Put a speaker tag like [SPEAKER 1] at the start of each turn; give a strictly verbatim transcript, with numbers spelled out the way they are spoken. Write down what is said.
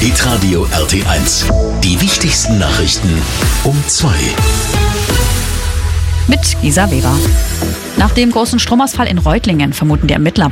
[SPEAKER 1] Hitradio R T eins. Die wichtigsten Nachrichten um zwei.
[SPEAKER 2] Mit Gisa Weber. Nach dem großen Stromausfall in Reutlingen vermuten die Ermittler